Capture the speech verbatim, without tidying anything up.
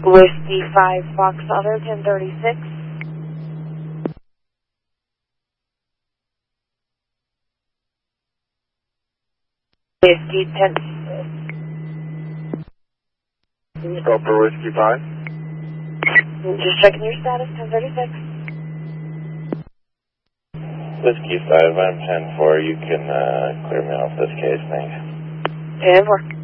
Whiskey five Fox Other ten thirty-six. Whiskey ten. Go for Whiskey five. Just checking your status, ten thirty-six. Whiskey five, I'm ten four. You can uh, clear me off this case, thanks. ten four.